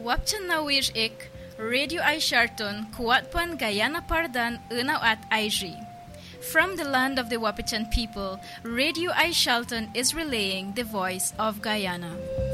Wapchan nawir ik, Radio Ay Sharton, Kuatpan Guyana Pardan, Unaw at Aiji. From the land of the Wapichan people, Radio Ay Shalton is relaying the voice of Guyana.